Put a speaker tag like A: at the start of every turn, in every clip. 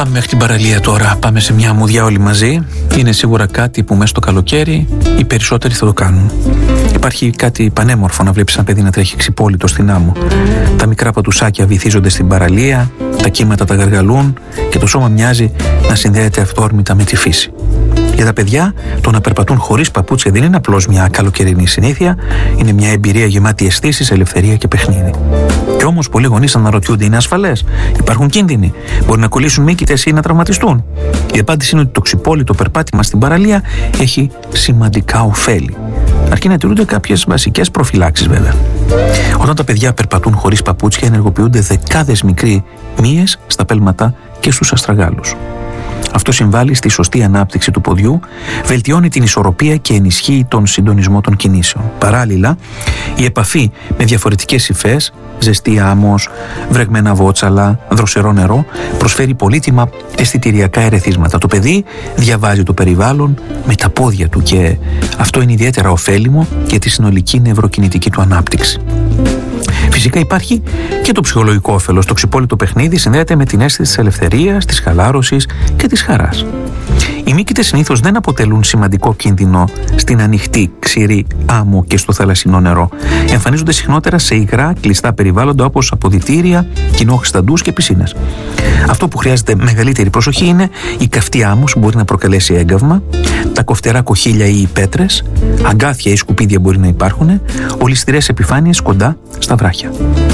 A: Πάμε μέχρι την παραλία τώρα. Πάμε σε μια αμμουδιά όλοι μαζί. Είναι σίγουρα κάτι που μέσα στο καλοκαίρι οι περισσότεροι θα το κάνουν. Υπάρχει κάτι πανέμορφο να βλέπεις ένα παιδί να τρέχει ξυπόλυτο στην άμμο. Τα μικρά πατουσάκια βυθίζονται στην παραλία, τα κύματα τα γαργαλούν και το σώμα μοιάζει να συνδέεται αυθόρμητα με τη φύση. Για τα παιδιά, το να περπατούν χωρίς παπούτσια δεν είναι απλώς μια καλοκαιρινή συνήθεια, είναι μια εμπειρία γεμάτη αισθήσεις, ελευθερία και παιχνίδι. Κι όμως πολλοί γονείς αναρωτιούνται: είναι ασφαλές? Υπάρχουν κίνδυνοι? Μπορεί να κολλήσουν μύκητες ή να τραυματιστούν? Η απάντηση είναι ότι το ξυπόλυτο περπάτημα στην παραλία έχει σημαντικά ωφέλη. Αρκεί να τηρούνται κάποιες βασικές προφυλάξεις, βέβαια. Όταν τα παιδιά περπατούν χωρίς παπούτσια, ενεργοποιούνται δεκάδες μικροί μύες στα πέλματα και στους αστραγάλους. Αυτό συμβάλλει στη σωστή ανάπτυξη του ποδιού, βελτιώνει την ισορροπία και ενισχύει τον συντονισμό των κινήσεων. Παράλληλα, η επαφή με διαφορετικές υφές, ζεστή άμμος, βρεγμένα βότσαλα, δροσερό νερό, προσφέρει πολύτιμα αισθητηριακά ερεθίσματα. Το παιδί διαβάζει το περιβάλλον με τα πόδια του και αυτό είναι ιδιαίτερα ωφέλιμο για τη συνολική νευροκινητική του ανάπτυξη. Φυσικά υπάρχει και το ψυχολογικό όφελος. Το ξυπόλυτο παιχνίδι συνδέεται με την αίσθηση της ελευθερίας, της χαλάρωσης και της χαράς. Οι μύκητες συνήθως δεν αποτελούν σημαντικό κίνδυνο στην ανοιχτή, ξηρή άμμο και στο θαλασσινό νερό. Εμφανίζονται συχνότερα σε υγρά, κλειστά περιβάλλοντα όπως αποδυτήρια, κοινόχρηστα ντους και πισίνες. Αυτό που χρειάζεται μεγαλύτερη προσοχή είναι η καυτή άμμος που μπορεί να προκαλέσει έγκαυμα, τα κοφτερά κοχύλια ή οι πέτρες, αγκάθια ή σκουπίδια μπορεί να υπάρχουν, ολισθηρές επιφάνειες κοντά στα βράχια.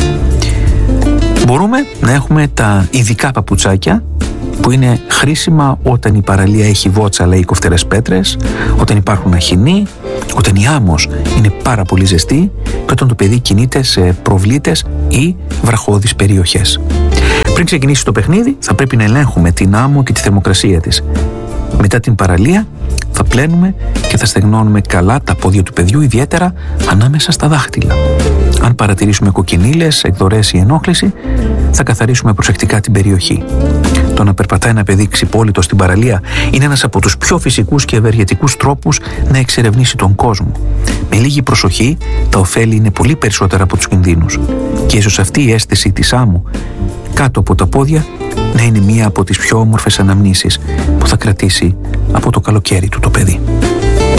A: Μπορούμε να έχουμε τα ειδικά παπουτσάκια που είναι χρήσιμα όταν η παραλία έχει βότσαλα ή κοφτερές πέτρες, όταν υπάρχουν αχινοί, όταν η άμμος είναι πάρα πολύ ζεστή και όταν το παιδί κινείται σε προβλήτες ή βραχώδεις περιοχές. Πριν ξεκινήσει το παιχνίδι θα πρέπει να ελέγχουμε την άμμο και τη θερμοκρασία της. Μετά την παραλία θα πλένουμε και θα στεγνώνουμε καλά τα πόδια του παιδιού, ιδιαίτερα ανάμεσα στα δάχτυλα. Αν παρατηρήσουμε κοκκινίλες, εκδορές ή ενόχληση, θα καθαρίσουμε προσεκτικά την περιοχή. Το να περπατάει ένα παιδί ξυπόλυτο στην παραλία είναι ένας από τους πιο φυσικούς και ευεργετικούς τρόπους να εξερευνήσει τον κόσμο. Με λίγη προσοχή, τα ωφέλη είναι πολύ περισσότερα από τους κινδύνους. Και ίσως αυτή η αίσθηση της άμμου κάτω από τα πόδια να είναι μία από τις πιο όμορφες αναμνήσεις που θα κρατήσει από το καλοκαίρι του το παιδί.